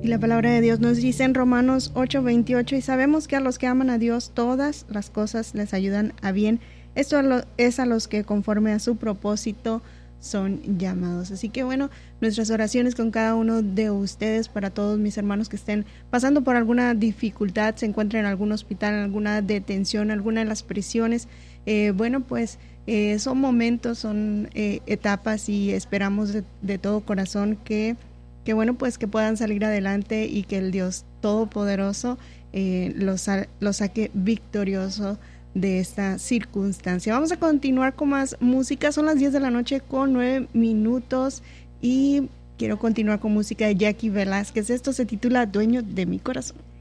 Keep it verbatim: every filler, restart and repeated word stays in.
Y la palabra de Dios nos dice en Romanos ocho veintiocho, y sabemos que a los que aman a Dios todas las cosas les ayudan a bien. Esto es a los que conforme a su propósito son llamados. Así que bueno, nuestras oraciones con cada uno de ustedes, para todos mis hermanos que estén pasando por alguna dificultad, se encuentren en algún hospital, en alguna detención, alguna de las prisiones. Eh, bueno, pues eh, son momentos, son eh, etapas, y esperamos de, de todo corazón que que bueno, pues que puedan salir adelante y que el Dios Todopoderoso eh, los, los saque victorioso de esta circunstancia. Vamos a continuar con más música. Son las diez de la noche con nueve minutos y quiero continuar con música de Jackie Velázquez. Esto se titula Dueño de mi corazón.